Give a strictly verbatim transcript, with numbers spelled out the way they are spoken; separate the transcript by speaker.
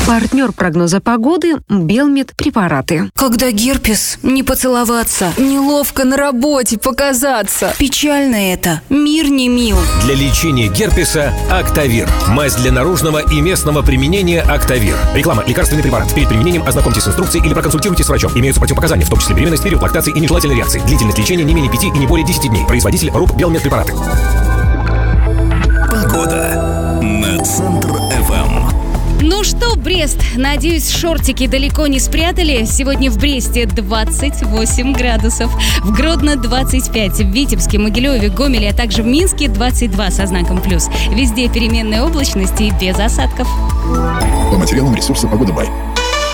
Speaker 1: Партнер прогноза погоды – Белмед препараты.
Speaker 2: Когда герпес, не поцеловаться, неловко на работе показаться. Печально это, мир не мил.
Speaker 3: Для лечения герпеса Актавир. Мазь для наружного и местного применения Актавир. Реклама. Лекарственный препарат. Перед применением ознакомьтесь с инструкцией или проконсультируйтесь с врачом. Имеются противопоказания, в том числе беременность, период лактации и нежелательной реакции. Длительность лечения не менее пяти и не более десяти дней. Производитель РУП Белмед препараты.
Speaker 4: Погода на Центр эф эм.
Speaker 5: Ну что, Брест, надеюсь, шортики далеко не спрятали. Сегодня в Бресте двадцать восемь градусов, в Гродно двадцать пять, в Витебске, Могилеве, Гомеле, а также в Минске двадцать два со знаком плюс. Везде переменная облачность и без осадков.
Speaker 6: По материалам ресурса «Погода Бай».